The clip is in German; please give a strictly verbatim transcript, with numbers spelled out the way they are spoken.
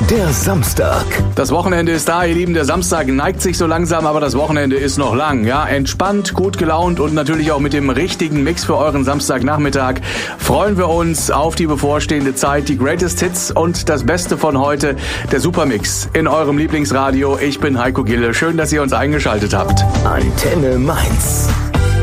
Der Samstag. Das Wochenende ist da, ihr Lieben. Der Samstag neigt sich so langsam, aber das Wochenende ist noch lang. Ja, entspannt, gut gelaunt und natürlich auch mit dem richtigen Mix für euren Samstagnachmittag freuen wir uns auf die bevorstehende Zeit. Die Greatest Hits und das Beste von heute, der Supermix in eurem Lieblingsradio. Ich bin Heiko Gille. Schön, dass ihr uns eingeschaltet habt. Antenne Mainz.